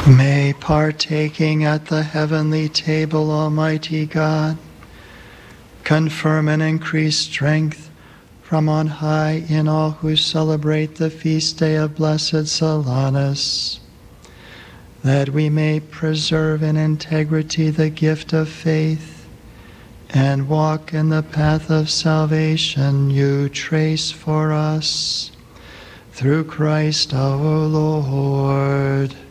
May, partaking at the heavenly table, Almighty God, confirm and increase strength from on high in all who celebrate the feast day of Blessed Solanus, that we may preserve in integrity the gift of faith and walk in the path of salvation you trace for us. Through Christ our Lord.